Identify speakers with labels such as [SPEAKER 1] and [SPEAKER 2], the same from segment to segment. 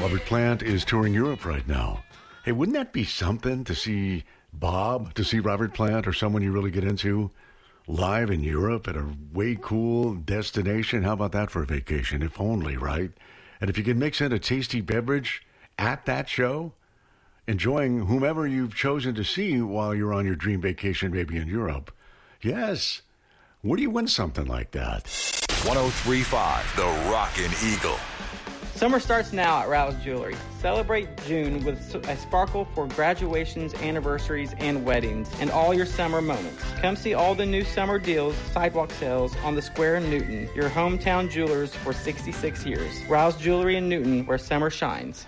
[SPEAKER 1] Robert Plant is touring Europe right now. Hey, wouldn't that be something to see Robert Plant or someone you really get into live in Europe at a way cool destination? How about that for a vacation? If only, right? And if you can mix in a tasty beverage at that show, enjoying whomever you've chosen to see while you're on your dream vacation, maybe in Europe. Yes. Where do you win something like that?
[SPEAKER 2] 103.5, The Rockin' Eagle.
[SPEAKER 3] Summer starts now at Rouse Jewelry. Celebrate June with a sparkle for graduations, anniversaries, and weddings, and all your summer moments. Come see all the new summer deals, sidewalk sales on the Square in Newton, your hometown jewelers for 66 years. Rouse Jewelry in Newton, where summer shines.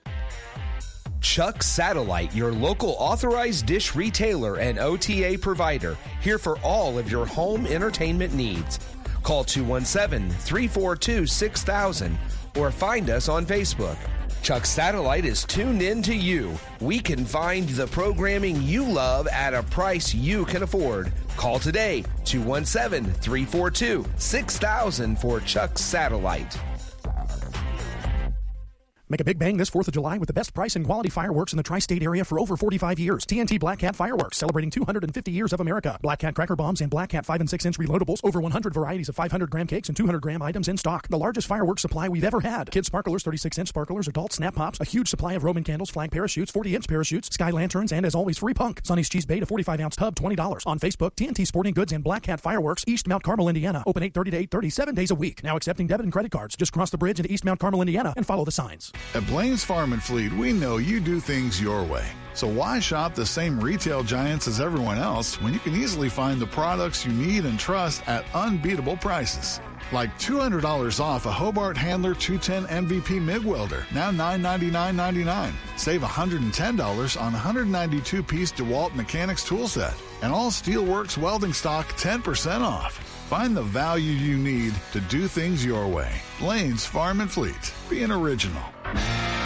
[SPEAKER 4] Chuck Satellite, your local authorized dish retailer and OTA provider, here for all of your home entertainment needs. Call 217-342-6000 or find us on Facebook. Chuck Satellite is tuned in to you. We can find the programming you love at a price you can afford. Call today, 217-342-6000 for Chuck Satellite.
[SPEAKER 5] Make a big bang this 4th of July with the best price and quality fireworks in the tri-state area for over 45 years. TNT Black Cat Fireworks, celebrating 250 years of America. Black Cat cracker bombs and Black Cat 5 and 6 inch reloadables. Over 100 varieties of 500-gram cakes and 200-gram items in stock. The largest fireworks supply we've ever had. Kids sparklers, 36-inch sparklers, adult snap pops, a huge supply of Roman candles, flag parachutes, 40-inch parachutes, sky lanterns, and as always, free punk. Sonny's Cheese Bait, a 45-ounce tub, $20. On Facebook, TNT Sporting Goods and Black Cat Fireworks, East Mount Carmel, Indiana. Open 8:30 to 8:30, 7 days a week. Now accepting debit and credit cards. Just cross the bridge into East Mount Carmel, Indiana, and follow the signs.
[SPEAKER 6] At Blaine's Farm and Fleet, we know you do things your way. So why shop the same retail giants as everyone else when you can easily find the products you need and trust at unbeatable prices? Like $200 off a Hobart Handler 210 MVP MIG welder, now $999.99. Save $110 on 192-piece DeWalt Mechanics tool set. And all Steelworks welding stock 10% off. Find the value you need to do things your way. Blaine's Farm and Fleet. Be an original.